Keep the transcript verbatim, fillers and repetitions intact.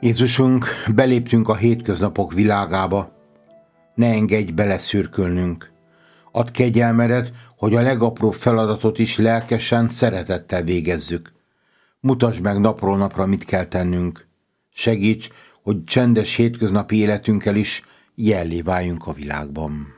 Jézusunk, beléptünk a hétköznapok világába. Ne engedj beleszürkölnünk. Add kegyelmedet, hogy a legapróbb feladatot is lelkesen, szeretettel végezzük. Mutasd meg napról napra, mit kell tennünk. Segíts, hogy csendes hétköznapi életünkkel is jellé váljunk a világban.